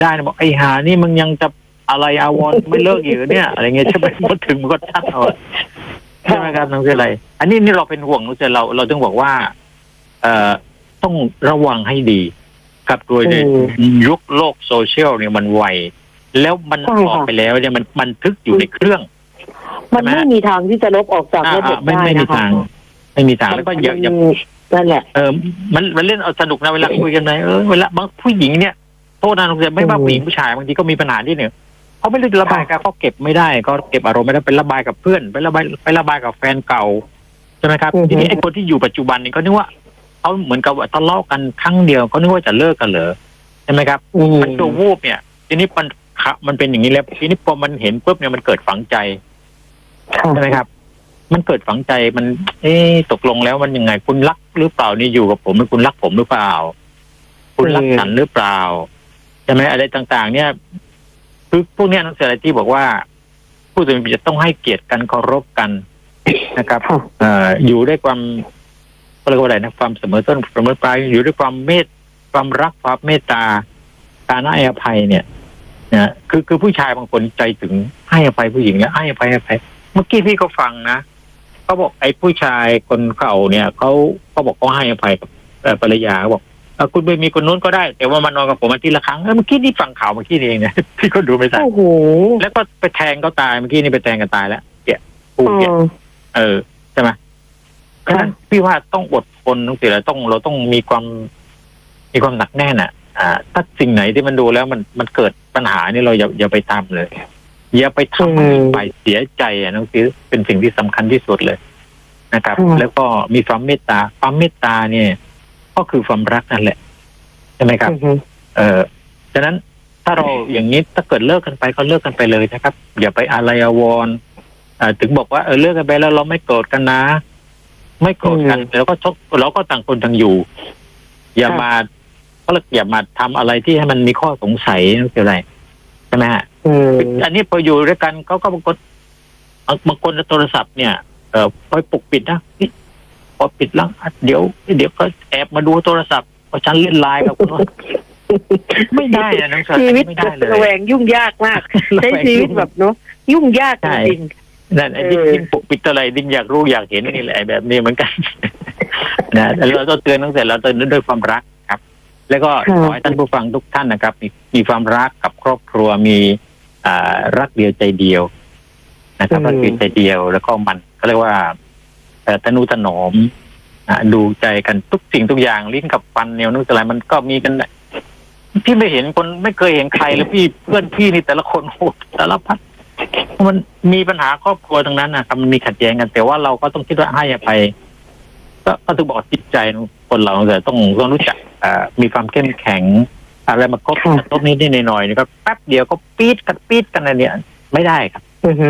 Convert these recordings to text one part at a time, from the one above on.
ได้นะบอกไอ้หานี่มึงยังจะอะไรอาวรไม่เลิกอีกเนี่ยอะไรเงี้ยใช่ไหมพอถึงมันก็ชัดเอาใช่ไหมครับน้องคืออะไรอันนี้เราเป็นห่วงน้องเจเราต้องบอกว่าต้องระวังให้ดีกับโดยในยุคโลกโซเชียลเนี่ยมันไวแล้วมันออกไปแล้วเนี่ยมันบันทึกอยู่ในเครื่องมันไม่มีทางที่จะลบออกจากระบบได้นะคะไม่มีทางแล้วก็อย่านั่นแหละมันเล่นเอาสนุกนะเวลาคุยกันเลยเวลาบางผู้หญิงเนี่ยโทษนะน้องเจไม่ว่าผู้หญิงผู้ชายบางทีก็มีปัญหาที่เนี่ยเขาไม่ได้ระบายกันเขาเก็บไม่ได้ก็เก็บอารมณ์ไม่ได้ไประบายกับเพื่อนไประบายกับแฟนเก่าใช่ไหมครับทีนี้ไอ้คนที่อยู่ปัจจุบันนี่ก็นึกว่าเขาเหมือนกับทะเลาะกันครั้งเดียวเขานึกว่าจะเลิกกันเหรอใช่ไหมครับมันตัววูบเนี่ยทีนี้มันเป็นอย่างนี้แล้วทีนี้พอมันเห็นปุ๊บเนี่ยมันเกิดฝังใจใช่ไหมครับมันเกิดฝังใจมันตกลงแล้วมันยังไงคุณรักหรือเปล่านี่อยู่กับผมคุณรักผมหรือเปล่าคุณรักฉันหรือเปล่าใช่ไหมอะไรต่างๆเนี่ยคือพวกนี้นักเศรษฐที่บอกว่าผู้สื่อข่าวจะต้องให้เกียรติกันเคารพกันนะครับอยู่ด้วยความเรียกว่าอะไรนะความเสมอต้นเสมอปลายอยู่ด้วยความรักความเมตตาการให้อภัยเนี่ยนะคือผู้ชายบางคนใจถึงให้อภัยผู้หญิงแล้วให้อภัยเมื่อกี้พี่ก็ฟังนะเขาบอกไอ้ผู้ชายคนเก่าเนี่ยเขาบอกเขาให้อภัยกับภรรยาบอกคุณไปมีคนนู้นก็ได้แต่ว่ามานอนกับผมอาทิตย์ละครั้งเมื่อกี้นี่ฟังข่าวเมื่อกี้เองเนี่ยพี่ก็ดูไม่ทันแล้วก็ไปแทงเขาตายเมื่อกี้นี่ไปแทงกันตายแล้วเกี่ยผู้เกี่ยใช่ไหมเพราะฉะนั้นพี่ว่าต้องอดทนต้องเสียเราต้องมีความหนักแน่นถ้าสิ่งไหนที่มันดูแล้วมันเกิดปัญหานี่เราอย่าไปทำเลยอย่าไปทำให้ไปเสียใจน้องคือเป็นสิ่งที่สำคัญที่สุดเลยนะครับแล้วก็มีความเมตตาเนี่ยก็คือความรักนั่นแหละใช่ไหมครับฉะนั้นถ้าเราอย่างนี้ถ้าเกิดเลิกกันไปก็เลิกกันไปเลยนะครับอย่าไปอะไรอาวรณ์ถึงบอกว่าเลิกกันไปแล้วเราไม่โกรธกันนะไม่โกรธกันแล้วก็เราก็ต่างคนต่างอยู่อย่ามาทำอะไรที่ให้มันมีข้อสงสัยนั่นคืออะไรใช่ไหมฮะอันนี้พออยู่ด้วยกันเขาก็บางคนโทรศัพท์เนี่ยคอยปกปิดนะพอปิดแล้วเดี๋ยวก็แอบมาดูโทรศัพท์พอฉันเล่นไลน์กับคุณไม่ได้นะน้องชีวิตไม่ได้เลยระแวงยุ่งยากมากใช้ชีวิตแบบเนาะยุ่งยากจริงนั่นไอ้ยิ่งปกปิดอะไรยิ่งอยากรู้อยากเห็นนี่แหละแบบนี้เหมือนกันนะเราต้องเตือนตั้งแต่เราเตือนด้วยความรักครับแล้วก็ขอให้ท่านผู้ฟังทุกท่านนะครับมีความรักกับครอบครัวมีรักเดียวใจเดียวนะครับรักเดียวใจเดียวแล้วก็มันก็เรียกว่าทนุถนอมดูใจกันทุกสิ่งทุกอย่างลิ้นกับฟันเนี่ยนึกอะไรมันก็มีกันพี่ไม่เห็นคนไม่เคยเห็นใครเลยพี่เพื่อนพี่นี่แต่ละคนโหสารพัดมันมีปัญหาครอบครัวตรงนั้นนะครับมันมีขัดแย้งกันแต่ว่าเราก็ต้องคิดว่าให้อภัยก็ถึงบอกจิตใจคนเราแต่ต้องรู้จักมีความเข้มแข็งอะไรมากระทบนิดๆหน่อยๆนี่ก็แป๊บเดียวก็ปี๊ดกันอะไรเนี่ยไม่ได้ครับ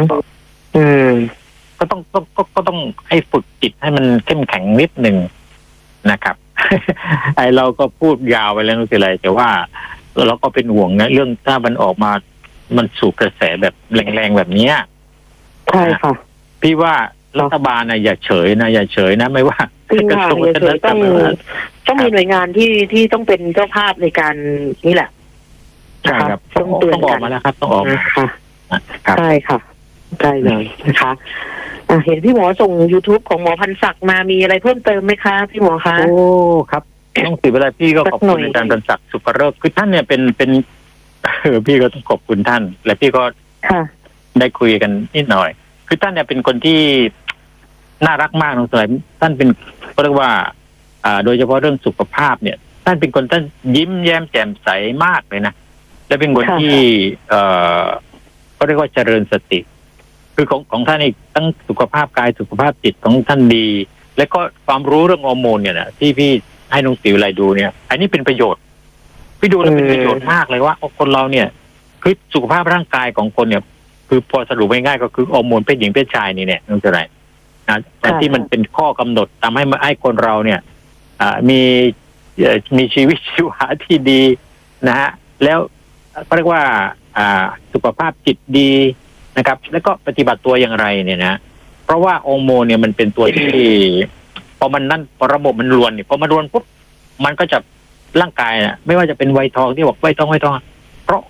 ก็ต้องให้ฝึกจิตให้มันเข้มแข็งนิดหนึ่งนะครับ ไอเราก็พูดยาวไปแล้วนั่นคืออะไรแต่ว่าเราก็เป็นห่วงนะเรื่องถ้ามันออกมามันสู่กระแสแบบแรงๆแบบนี้ใช่ค่ะพี่ว่ารัฐบาลอย่าเฉยนะไม่ว่ากระทรวงวัฒนธรรมต้องมีหน่วยงานที่ต้องเป็นเจ้าภาพในการนี่แหละใช่ครับต้องออกมาแล้วครับต้องออกค่ะใช่ค่ะใช่เลยนะคะเห็นพี่หมอส่ง YouTube ของหมอพันศักดิ์มามีอะไรเพิ่มเติมไหมคะพี่หมอคะโอ้ครับต้องสิเวลาพี่ก็ขอบคุณอาจารย์พันศักดิ์สุภฤกษ์คือท่านเนี่ยเป็นพี่ก็ต้องขอบคุณท่านและพี่ก็ได้คุยกันนิดหน่อยคือท่านเนี่ยเป็นคนที่น่ารักมากน้องสายท่านเป็นเรียกว่าโดยเฉพาะเรื่องสุขภาพเนี่ยท่านเป็นคนท่านยิ้มแย้มแจ่มใสมากเลยนะและเป็นคนที่ก็เรียกว่าเจริญสติคือของท่านนี่ทั้งสุขภาพกายสุขภาพจิตของท่านดี และก็ความรู้เรื่องฮอร์โมนเนี่ยนะที่พี่ให้น้องติ๋วไลดูเนี่ยอันนี้เป็นประโยชน์พี่ดูแล้วเป็นประโยชน์มากเลยว่าคนเราเนี่ยคือสุขภาพร่างกายของคนเนี่ยคือพอสรุปง่ายๆก็คือฮอร์โมนเพศหญิงเพศชายนี่เนี่ยนั่นคืออะไรนะที่มันเป็นข้อกำหนดทำให้คนเราเนี่ยมีชีวิตชีวาที่ดีนะฮะแล้วก็เรียกว่าสุขภาพจิตดีนะครับแล้วก็ปฏิบัติตัวอย่างไรเนี่ยนะเพราะว่าฮอร์โมนเนี่ยมันเป็นตัวที่พอระบบมันรวนเนี่ยพอมันรวนปุ๊บมันก็จะร่างกายนะไม่ว่าจะเป็นวัยทองที่บอกวัยทอง